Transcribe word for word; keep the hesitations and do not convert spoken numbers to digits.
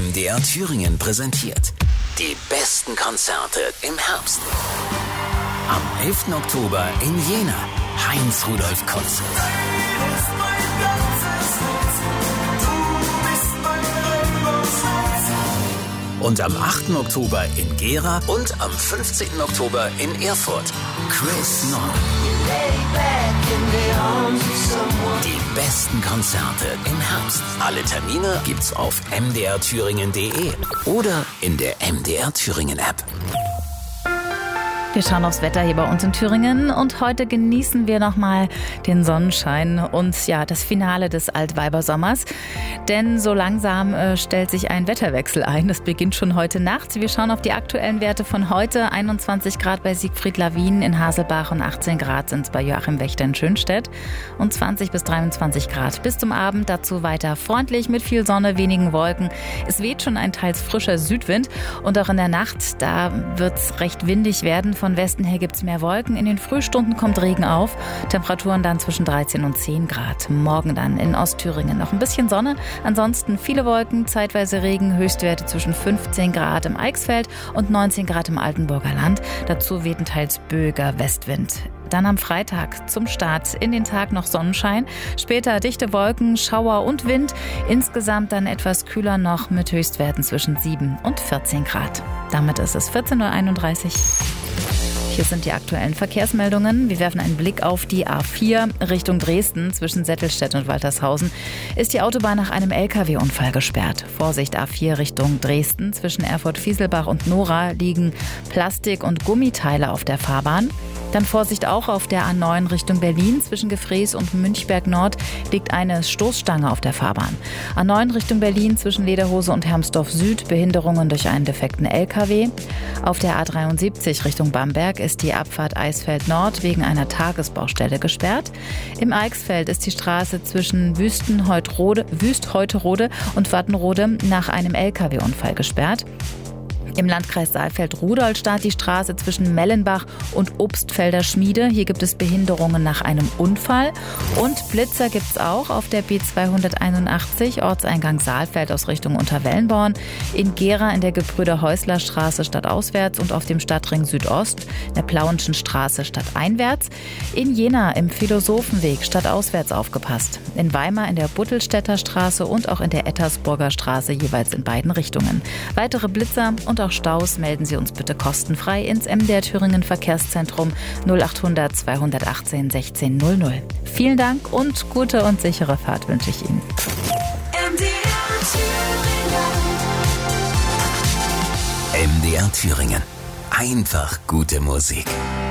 M D R Thüringen präsentiert die besten Konzerte im Herbst. Am elften Oktober in Jena, Heinz-Rudolf Konzert. Und am achten Oktober in Gera und am fünfzehnten Oktober in Erfurt, Chris Nord. Die besten Konzerte im Herbst. Alle Termine gibt's auf m d r thüringen punkt d e oder in der M D R Thüringen App. Wir schauen aufs Wetter hier bei uns in Thüringen und heute genießen wir nochmal den Sonnenschein und ja, das Finale des Altweibersommers. Denn so langsam äh, stellt sich ein Wetterwechsel ein. Das beginnt schon heute Nacht. Wir schauen auf die aktuellen Werte von heute. einundzwanzig Grad bei Siegfried Lawin in Haselbach und achtzehn Grad sind es bei Joachim Wächter in Schönstedt und zwanzig bis dreiundzwanzig Grad bis zum Abend. Dazu weiter freundlich mit viel Sonne, wenigen Wolken. Es weht schon ein teils frischer Südwind und auch in der Nacht, da wird es recht windig werden. Von Westen her gibt es mehr Wolken. In den Frühstunden kommt Regen auf. Temperaturen dann zwischen dreizehn und zehn Grad. Morgen dann in Ostthüringen noch ein bisschen Sonne. Ansonsten viele Wolken, zeitweise Regen. Höchstwerte zwischen fünfzehn Grad im Eichsfeld und neunzehn Grad im Altenburger Land. Dazu weht ein teils böiger Westwind. Dann am Freitag zum Start in den Tag noch Sonnenschein. Später dichte Wolken, Schauer und Wind. Insgesamt dann etwas kühler noch mit Höchstwerten zwischen sieben und vierzehn Grad. Damit ist es vierzehn Uhr einunddreißig. Hier sind die aktuellen Verkehrsmeldungen. Wir werfen einen Blick auf die A vier Richtung Dresden. Zwischen Settelstedt und Waltershausen ist die Autobahn nach einem L K W-Unfall gesperrt. Vorsicht A vier Richtung Dresden. Zwischen Erfurt-Fieselbach und Nora liegen Plastik- und Gummiteile auf der Fahrbahn. Dann Vorsicht auch auf der A neun Richtung Berlin. Zwischen Gefrees und Münchberg Nord liegt eine Stoßstange auf der Fahrbahn. A neun Richtung Berlin zwischen Lederhose und Hermsdorf Süd. Behinderungen durch einen defekten L K W. Auf der A dreiundsiebzig Richtung Bamberg ist die Abfahrt Eisfeld Nord wegen einer Tagesbaustelle gesperrt. Im Eichsfeld ist die Straße zwischen Wüstenheutrode, Wüstheuterode und Wattenrode nach einem L K W-Unfall gesperrt. Im Landkreis Saalfeld-Rudolstadt die Straße zwischen Mellenbach und Obstfelder Schmiede. Hier gibt es Behinderungen nach einem Unfall. Und Blitzer gibt es auch auf der B zweihunderteinundachtzig, Ortseingang Saalfeld aus Richtung Unterwellenborn. In Gera in der Gebrüder-Häusler-Straße stadtauswärts und auf dem Stadtring Südost, in der Plauenschen Straße stadteinwärts. In Jena im Philosophenweg stadtauswärts aufgepasst. In Weimar in der Buttelstädter Straße und auch in der Ettersburger Straße jeweils in beiden Richtungen. Weitere Blitzer und auch Staus melden Sie uns bitte kostenfrei ins M D R Thüringen Verkehrszentrum null achthundert zweihundertachtzehn sechzehn null null. Vielen Dank und gute und sichere Fahrt wünsche ich Ihnen. M D R Thüringen. M D R Thüringen. Einfach gute Musik.